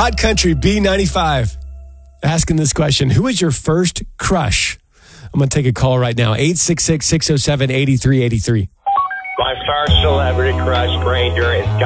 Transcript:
Hot Country B95. Asking this question, who was your first crush? I'm going to take a call right now. 866-607-8383. My first celebrity crush, stranger, is